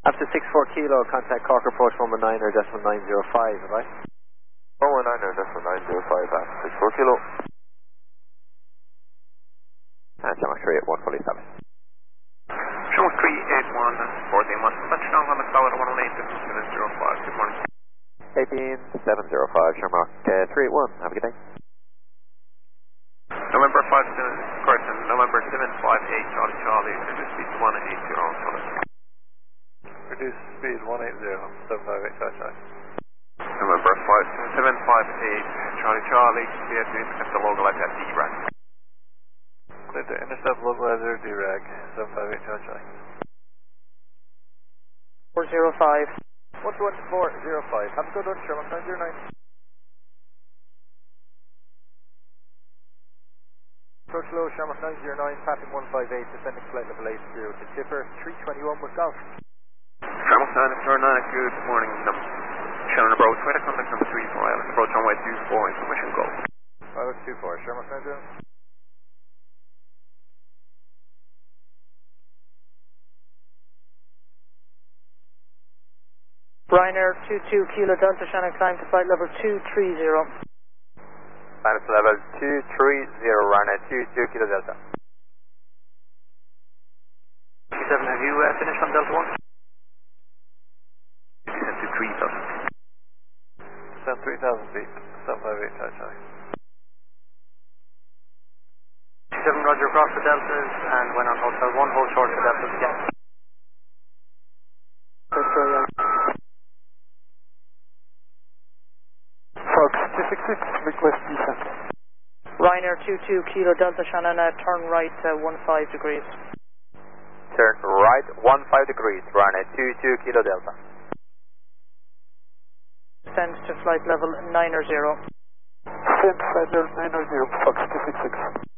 After 64 kilo, contact Cork approach 119 or decimal 905, right? 119 or decimal 905 after 64 kilo. And Shamrock 381 fully established. Shamrock 381, 14-1, touchdown on the cloud at 118.705, good morning. 18705, Shamrock 381, have a good day. November 57, correction, November 758, Charlie Charlie, reduce speed 180, solid. Reduce speed 180, 758, Charlie Charlie. November 758, Charlie Charlie, clear to intercept the local light at D-Rack. Clear to intercept localizer D-Rack, 758, Charlie Charlie. 405. 12405, have a good one, Sherman 909. Approach low, Shamrock 909, passing 158, descending flight level 80 to Tipper, 321 with Golf. Shamrock 909, good morning. Shannon approach, way to contact number 34 Island, approach runway 24, information go. Pilot 24, Shamrock 909. Ryanair 22 Kilo Delta, Shannon climb to flight level 230. Climb to level 230, Ryanair 22 Kilo Delta. 7, have you finished on Delta 1? Descend to 3,000. Descend 3,000 feet, 758, Charlie Charlie. 7 Roger, across the Deltas and went on hotel 1, hold short for Deltas again. Fox 266, request descent. Ryanair 22 Kilo Delta, Shannon, turn right 15 degrees. Turn right 15 degrees, Ryanair 22 Kilo Delta. Descend to flight level 90. Descend flight level 90, Fox 266.